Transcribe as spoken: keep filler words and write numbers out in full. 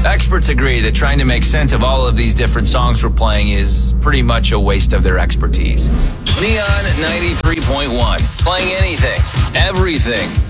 Experts agree that trying to make sense of all of these different songs we're playing is pretty much a waste of their expertise. Neon ninety-three point one, playing anything, everything,